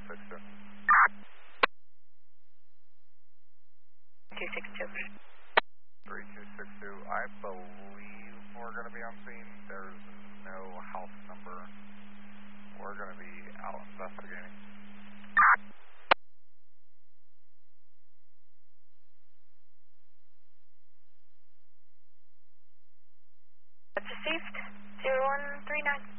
3262. 262. 3262, I believe we're going to be on scene. There's no house number. We're going to be out investigating. Received 0139.